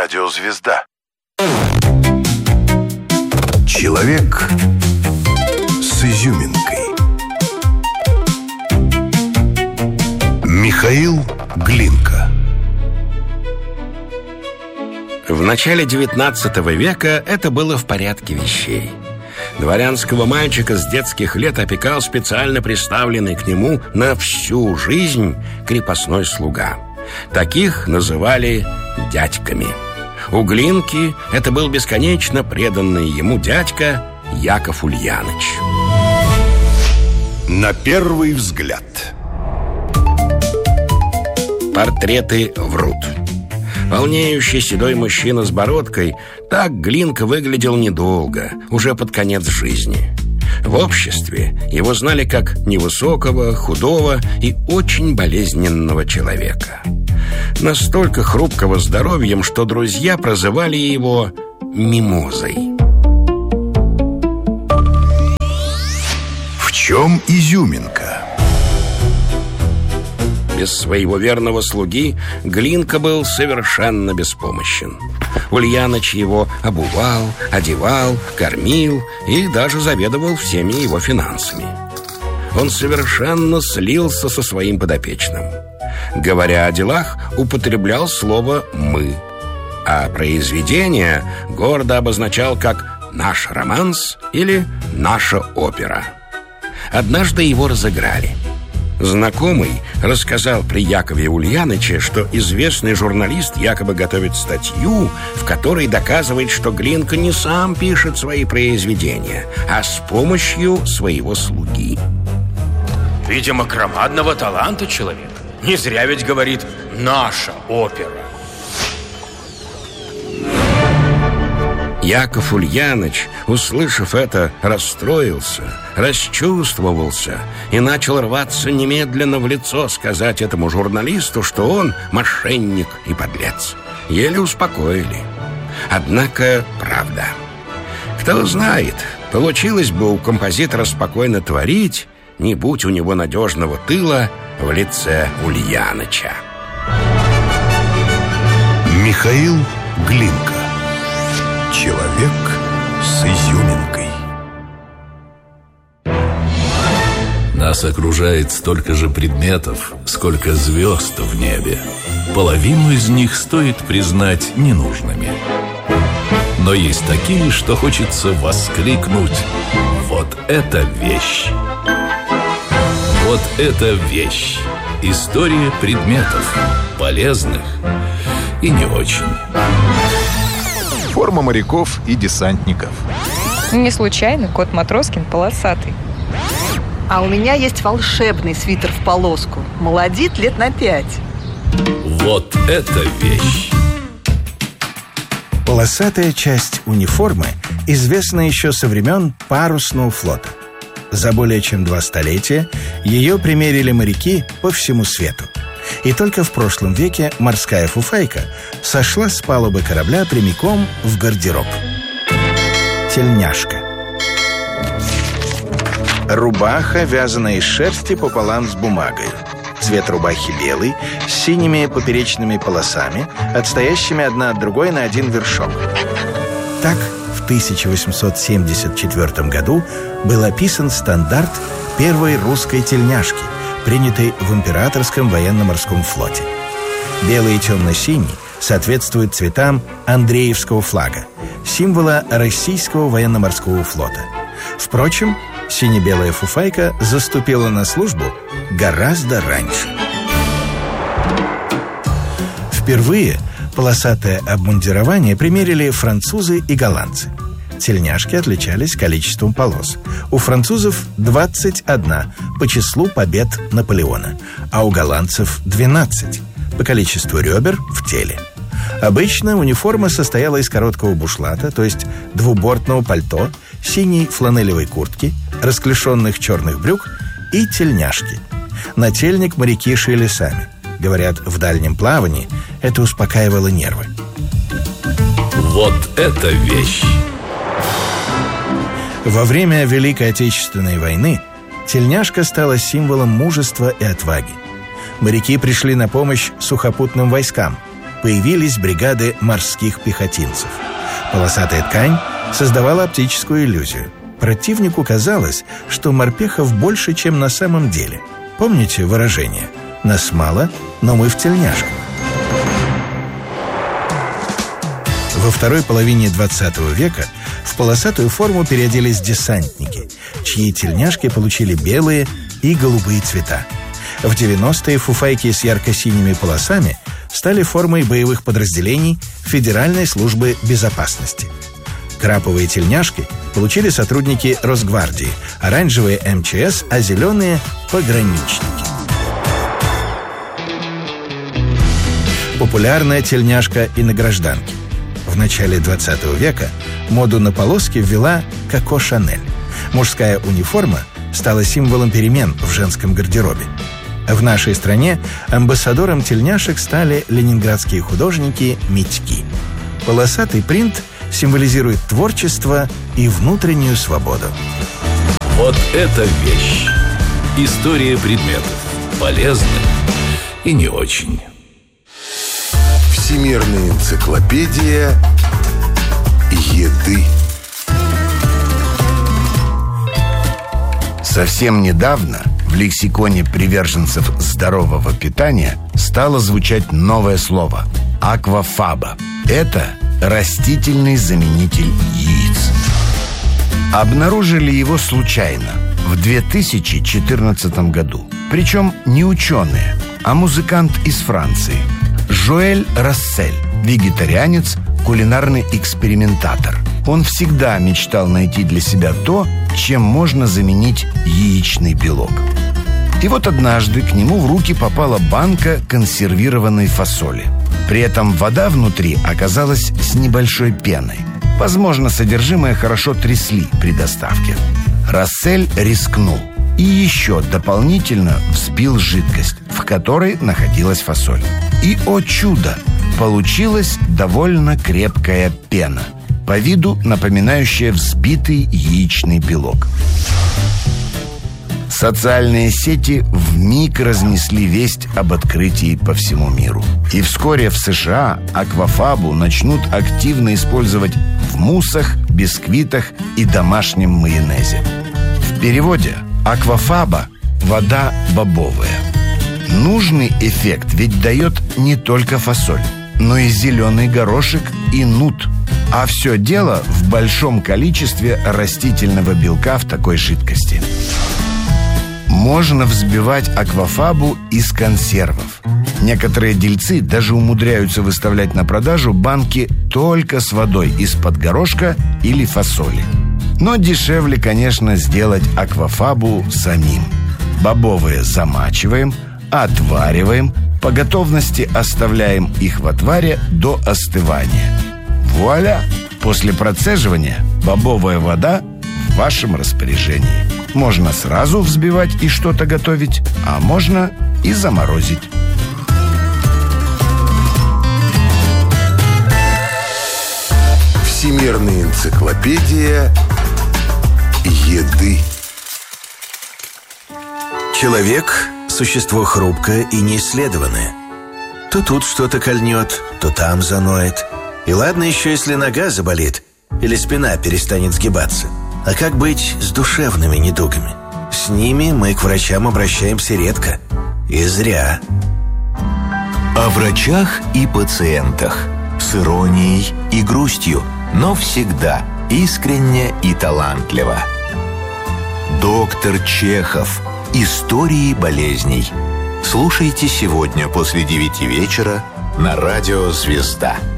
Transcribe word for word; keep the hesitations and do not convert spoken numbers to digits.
Радиозвезда. Человек с изюминкой. Михаил Глинка. В начале девятнадцатого века это было в порядке вещей. Дворянского мальчика с детских лет опекал специально приставленный к нему на всю жизнь крепостной слуга. Таких называли дядьками. У Глинки это был бесконечно преданный ему дядька Яков Ульяныч. На первый взгляд. Портреты врут. Полнеющий седой мужчина с бородкой, так Глинка выглядел недолго, уже под конец жизни. В обществе его знали как невысокого, худого и очень болезненного человека. Настолько хрупкого здоровьем, что друзья прозывали его «мимозой». В чем изюминка? Без своего верного слуги Глинка был совершенно беспомощен. Ульяныч его обувал, одевал, кормил и даже заведовал всеми его финансами. Он совершенно слился со своим подопечным. Говоря о делах, употреблял слово «мы», а произведение гордо обозначал как «наш романс» или «наша опера». Однажды его разыграли. Знакомый рассказал при Якове Ульяныче, что известный журналист якобы готовит статью, в которой доказывает, что Глинка не сам пишет свои произведения, а с помощью своего слуги. Видимо, громадного таланта человек. Не зря ведь говорит «наша опера». Яков Ульяныч, услышав это, расстроился, расчувствовался и начал рваться немедленно в лицо сказать этому журналисту, что он мошенник и подлец. Еле успокоили. Однако правда. Кто знает, получилось бы у композитора спокойно творить, не будь у него надежного тыла в лице Ульяныча. Михаил Глинка. Человек с изюминкой. Нас окружает столько же предметов, сколько звезд в небе. Половину из них стоит признать ненужными. Но есть такие, что хочется воскликнуть: вот это вещь! Вот это вещь! История предметов, полезных и не очень. Форма моряков и десантников. Не случайно кот Матроскин полосатый. А у меня есть волшебный свитер в полоску. Молодит лет на пять. Вот это вещь! Полосатая часть униформы известна еще со времен парусного флота. За более чем два столетия ее примерили моряки по всему свету. И только в прошлом веке морская фуфайка сошла с палубы корабля прямиком в гардероб. Тельняшка. Рубаха, вязаная из шерсти пополам с бумагой. Цвет рубахи белый, с синими поперечными полосами, отстоящими одна от другой на один вершок. Так в тысяча восемьсот семьдесят четвёртом году был описан стандарт первой русской тельняшки, принятой в императорском военно-морском флоте. Белый и темно-синий соответствуют цветам Андреевского флага, символа российского военно-морского флота. Впрочем, сине-белая фуфайка заступила на службу гораздо раньше. Впервые полосатое обмундирование примерили французы и голландцы. Тельняшки отличались количеством полос. У французов двадцать одна по числу побед Наполеона, а у голландцев двенадцать по количеству ребер в теле. Обычно униформа состояла из короткого бушлата, то есть двубортного пальто, синей фланелевой куртки, расклешенных черных брюк и тельняшки. Нательник моряки шили сами. Говорят, в дальнем плавании это успокаивало нервы. Вот это вещь! Во время Великой Отечественной войны тельняшка стала символом мужества и отваги. Моряки пришли на помощь сухопутным войскам. появились бригады морских пехотинцев. Полосатая ткань создавала оптическую иллюзию. Противнику казалось, что морпехов больше, чем на самом деле. Помните выражение «нас мало, но мы в тельняшках»? Во второй половине двадцатого века в полосатую форму переоделись десантники, чьи тельняшки получили белые и голубые цвета. В девяностые фуфайки с ярко-синими полосами стали формой боевых подразделений Федеральной службы безопасности. Краповые тельняшки получили сотрудники Росгвардии, оранжевые эм че эс, а зеленые – пограничники. Популярная тельняшка и на гражданке. В начале двадцатого века моду на полоски ввела Коко Шанель. Мужская униформа стала символом перемен в женском гардеробе. В нашей стране амбассадором тельняшек стали ленинградские художники Митьки. Полосатый принт символизирует творчество и внутреннюю свободу. Вот это вещь. История предметов. Полезны и не очень. Всемирная энциклопедия еды. Совсем недавно в лексиконе приверженцев здорового питания стало звучать новое слово – аквафаба. Это растительный заменитель яиц. Обнаружили его случайно в две тысячи четырнадцатом году. Причем не ученые, а музыкант из Франции – Жоэль Рассель, вегетарианец, кулинарный экспериментатор. Он всегда мечтал найти для себя то, чем можно заменить яичный белок. И вот однажды к нему в руки попала банка консервированной фасоли. При этом вода внутри оказалась с небольшой пеной. Возможно, содержимое хорошо трясли при доставке. Рассель рискнул и еще дополнительно взбил жидкость, в которой находилась фасоль. И, о чудо, получилась довольно крепкая пена, по виду напоминающая взбитый яичный белок. Социальные сети вмиг разнесли весть об открытии по всему миру. И вскоре в США аквафабу начнут активно использовать в муссах, бисквитах и домашнем майонезе. В переводе аквафаба – вода бобовая. Нужный эффект ведь дает не только фасоль, но и зеленый горошек и нут. А все дело в большом количестве растительного белка в такой жидкости. Можно взбивать аквафабу из консервов. Некоторые дельцы даже умудряются выставлять на продажу банки только с водой из-под горошка или фасоли. Но дешевле, конечно, сделать аквафабу самим. Бобовые замачиваем, отвариваем, по готовности оставляем их в отваре до остывания. Вуаля! После процеживания бобовая вода в вашем распоряжении. Можно сразу взбивать и что-то готовить, а можно и заморозить. Всемирная энциклопедия еды. Человек – существо хрупкое и неисследованное. То тут что-то кольнет, то там заноет. И ладно еще, если нога заболит или спина перестанет сгибаться. А как быть с душевными недугами? С ними мы к врачам обращаемся редко. И зря. О врачах и пациентах. С иронией и грустью, но всегда искренне и талантливо. Доктор Чехов. Истории болезней. Слушайте сегодня после девяти вечера на радио «Звезда».